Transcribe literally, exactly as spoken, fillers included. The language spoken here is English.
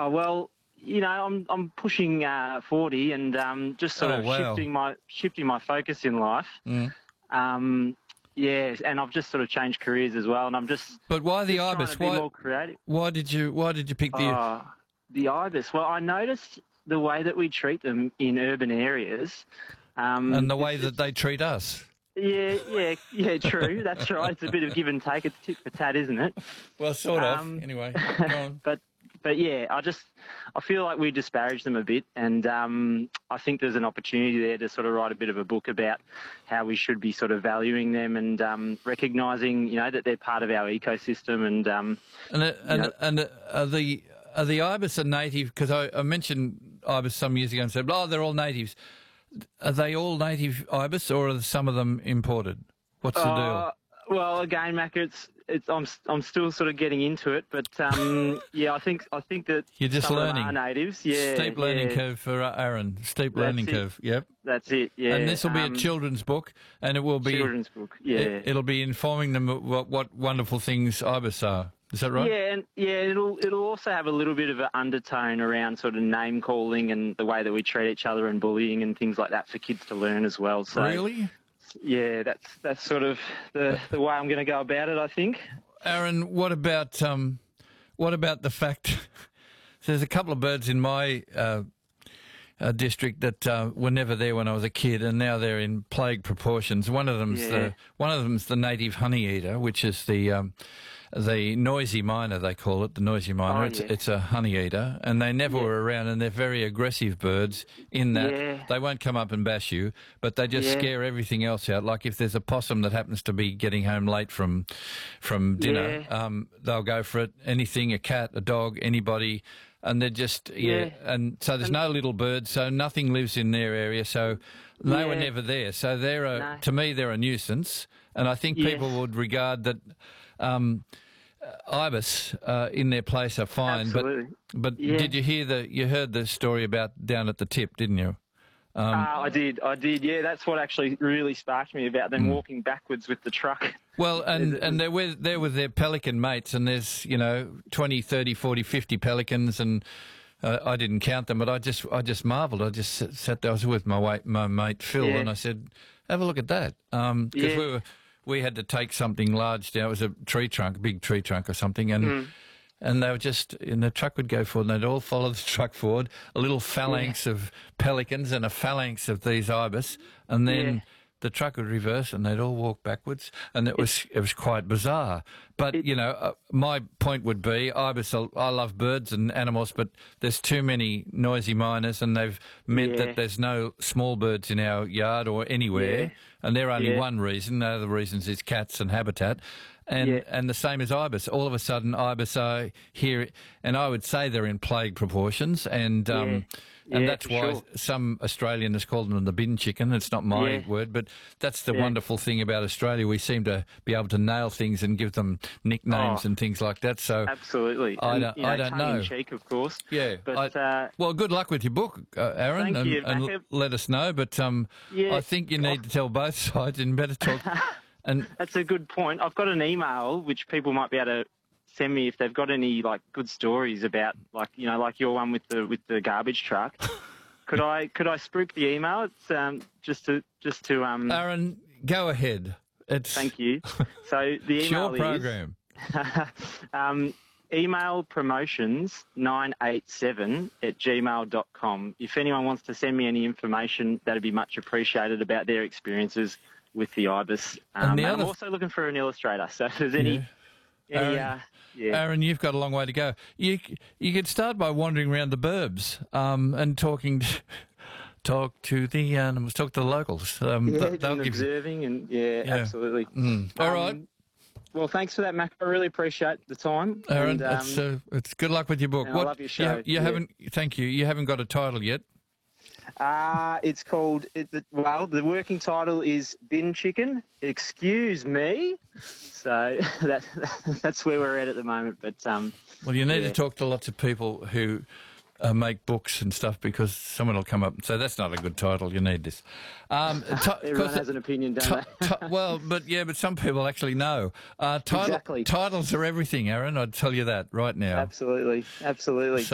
Oh, well, you know, I'm I'm pushing uh, forty and um, just sort Oh, of wow. shifting my shifting my focus in life. Mm. Um, yeah, and I've just sort of changed careers as well, and I'm just But why the just trying ibis? to be Why? more creative. Why did you? Why did you pick the? Uh, the ibis. Well, I noticed the way that we treat them in urban areas, um, and the way it's- that they treat us. Yeah, yeah, yeah. True, that's right. It's a bit of give and take. It's tit for tat, isn't it? Well, sort Um, of. Anyway, go on. but but yeah, I just I feel like we disparage them a bit, and um, I think there's an opportunity there to sort of write a bit of a book about how we should be sort of valuing them and um, recognising, you know, that they're part of our ecosystem. And um, And uh, and know- and uh, are the are the ibis a native? Because I, I mentioned ibis some years ago and said, "Oh, they're all natives." Are they all native ibis, or are some of them imported? What's the uh, deal? well, again, Mac, it's it's I'm I'm still sort of getting into it, but um, yeah, I think I think that You're just some of them learning. are natives. Yeah, Steep learning yeah, curve for uh, Aaron. Steep That's learning it. curve. Yep. That's it. Yeah, And this will be um, a children's book, and it will be children's book. Yeah. it, it'll be informing them of what, what wonderful things ibis are. Is that right? Yeah, and yeah, it'll it'll also have a little bit of an undertone around sort of name calling and the way that we treat each other and bullying and things like that for kids to learn as well. So Really? yeah, that's that's sort of the the way I'm going to go about it, I think. Aaron, what about um, what about the fact there's a couple of birds in my uh, uh, district that uh, were never there when I was a kid, and now they're in plague proportions. One of them's Yeah. the one of them's the native honey eater, which is the um, the noisy miner, they call it, the noisy miner. Oh, it's, yeah. it's a honey eater, and they never Yeah. were around, and they're very aggressive birds in that Yeah. they won't come up and bash you, but they just Yeah. scare everything else out. Like if there's a possum that happens to be getting home late from from dinner, Yeah. um, they'll go for it. Anything, a cat, a dog, anybody. And they're just, yeah. Yeah. And so there's no little birds, so nothing lives in their area. So they were Yeah. never there. So they're a, No. to me, they're a nuisance. And I think Yeah. people would regard that um, uh, ibis uh, in their place are fine. Absolutely. But but Yeah. did you hear the, you heard the story about down at the tip, didn't you? Um, Uh, I did, I did. Yeah, that's what actually really sparked me about them walking backwards with the truck. Well, and, Is it- and they're with, they're with their pelican mates, and there's, you know, twenty, thirty, forty, fifty pelicans, and uh, I didn't count them, but I just I just marvelled. I just sat, sat there, I was with my, mate, my mate Phil, Yeah. and I said, have a look at that. Because Yeah. we were we had to take something large down. It was a tree trunk, a big tree trunk or something, and... Mm. And they were just, and the truck would go forward, and they'd all follow the truck forward, a little phalanx of pelicans and a phalanx of these ibis, and then Yeah. the truck would reverse, and they'd all walk backwards, and it was it was quite bizarre. But It- you know, uh, my point would be, ibis. are- I love birds and animals, but there's too many noisy miners, and they've meant Yeah. that there's no small birds in our yard or anywhere, Yeah. and they're only Yeah. one reason. The other reasons is cats and habitat. And Yeah. and the same as ibis. All of a sudden, ibis are here, and I would say they're in plague proportions, and um, Yeah. and Yeah, that's for why sure. some Australian has called them the bin chicken. It's not my Yeah. word, but that's the Yeah. wonderful thing about Australia. We seem to be able to nail things and give them nicknames Oh. and things like that. So Absolutely. I And, don't- you know, I don't tongue know. in cheek, of course. yeah, But I- uh, well, good luck with your book, uh, Aaron, Thank and, you, and Macca. let us know. But um, Yeah. I think you need to tell both sides, and better talk. And that's a good point. I've got an email which people might be able to send me if they've got any like good stories about, like, you know, like your one with the with the garbage truck. Could I could I spruik the email? It's um just to just to um Aaron, go ahead. It's thank you. So the it's your email program. is um, email promotions nine eight seven at gmail dot com. If anyone wants to send me any information, that'd be much appreciated about their experiences with the ibis. Um, And and the I'm other- also looking for an illustrator. So if there's any, Yeah. any Aaron- uh, yeah. Aaron, you've got a long way to go. You you could start by wandering around the burbs um, and talking, to, talk to the animals, talk to the locals. Um, yeah, th- they'll and give you. observing and yeah, Yeah. absolutely. Mm. All Um, right, Well, thanks for that, Mac. I really appreciate the time. Aaron. and, um, it's, uh, it's good luck with your book. and I love your show, You, you yeah. haven't. Thank you. You haven't got a title yet. Uh, it's called, it, the, well, the working title is Bin Chicken. Excuse me. So that that's where we're at at the moment. But um, Well, you need Yeah. to talk to lots of people who uh, make books and stuff, because someone will come up and say, that's not a good title, you need this. Um, ti- everyone 'cause has an opinion, don't ti- they? ti- well, but yeah, but some people actually know. Uh, title, Exactly. Titles are everything, Aaron, I'd tell you that right now. Absolutely, absolutely.